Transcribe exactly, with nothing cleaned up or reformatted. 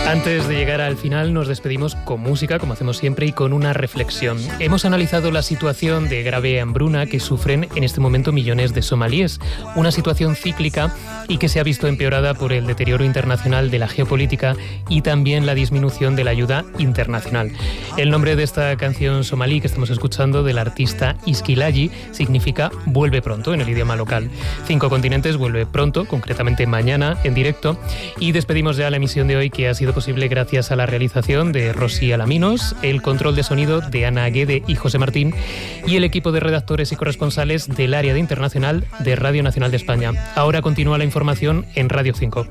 Antes de llegar al final nos despedimos con música, como hacemos siempre, y con una reflexión. Hemos analizado la situación de grave hambruna que sufren en este momento millones de somalíes, una situación cíclica y que se ha visto empeorada por el deterioro internacional de la geopolítica y también la disminución de la ayuda internacional. El nombre de esta canción somalí que estamos escuchando, del artista Iskilaji, significa vuelve pronto en el idioma local. Cinco Continentes vuelve pronto, concretamente mañana, en directo, y despedimos ya la emisión de hoy, que ha sido posible gracias a la realización de Rosy Alaminos, el control de sonido de Ana Guede y José Martín y el equipo de redactores y corresponsales del área de internacional de Radio Nacional de España. Ahora continúa la información en Radio cinco.